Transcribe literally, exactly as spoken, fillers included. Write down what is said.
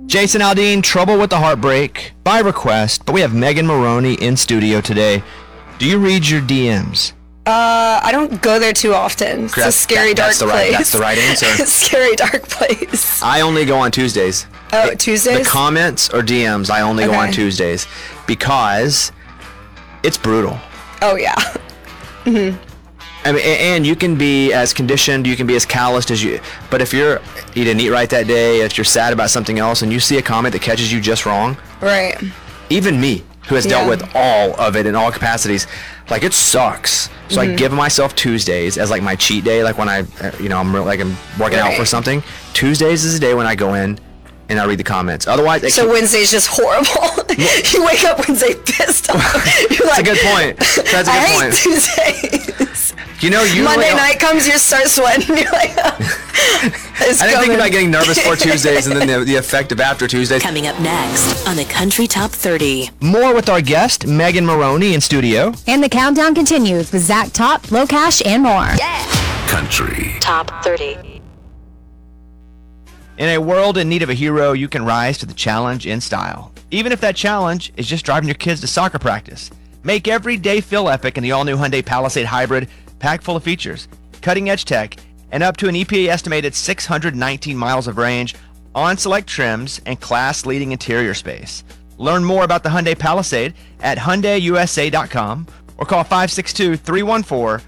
Jason Aldean, Trouble with the Heartbreak, by request, but we have Megan Maroney in studio today. Do you read your D Ms? Uh, I don't go there too often. It's a scary, that, dark that's the place. Right, that's the right answer. Scary, dark place. I only go on Tuesdays. Oh, It- Tuesdays? The comments or D Ms, I only go Okay. on Tuesdays because it's brutal. Oh, yeah. I mean, a- and you can be as conditioned, you can be as calloused as you, but if you're, you didn't eat right that day, if you're sad about something else and you see a comment that catches you just wrong, Right. even me, who has dealt Yeah. with all of it in all capacities, like it sucks. So Mm-hmm. I give myself Tuesdays as like my cheat day, like when I, uh, you know, I'm re- like I'm working out for Right. something. Tuesdays is the day when I go in and I read the comments. Otherwise, it So can- Wednesday's just horrible. You wake up Wednesday pissed off. You're that's like, a good point. That's a I good hate point. Tuesdays. You know, you Monday like, night comes, you start sweating. You're like, it's I didn't think coming. about getting nervous for Tuesdays and then the, the effect of after Tuesdays. Coming up next on the Country Top thirty. More with our guest, Megan Maroney, in studio. And the countdown continues with Zach Top, Low Cash, and more. Country. Top thirty. In a world in need of a hero, you can rise to the challenge in style. Even if that challenge is just driving your kids to soccer practice. Make every day feel epic in the all-new Hyundai Palisade Hybrid, packed full of features, cutting-edge tech, and up to an E P A-estimated six hundred nineteen miles of range on select trims and class-leading interior space. Learn more about the Hyundai Palisade at Hyundai U S A dot com or call five six two, three one four,